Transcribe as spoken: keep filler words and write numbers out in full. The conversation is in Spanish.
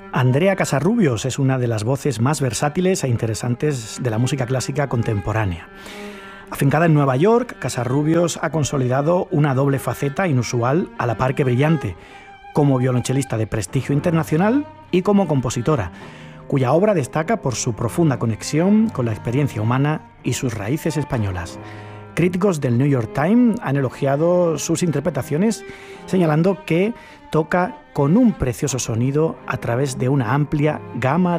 Andrea Casarrubios es una de las voces más versátiles e interesantes de la música clásica contemporánea. Afincada en Nueva York, Casarrubios ha consolidado una doble faceta inusual a la par que brillante, como violonchelista de prestigio internacional y como compositora, cuya obra destaca por su profunda conexión con la experiencia humana y sus raíces españolas. Críticos del New York Times han elogiado sus interpretaciones, señalando que toca con un precioso sonido a través de una amplia gama